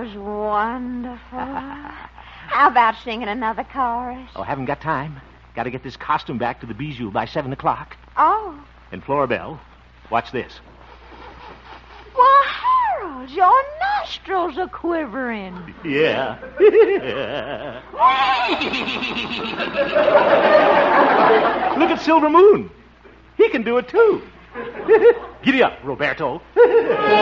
was wonderful. How about singing another chorus? Oh, haven't got time. Got to get this costume back to the Bijou by 7 o'clock. Oh. And Florabelle, watch this. Well, Harold, your nostrils are quivering. Yeah. Look at Silver Moon. He can do it, too. Giddy up, Roberto.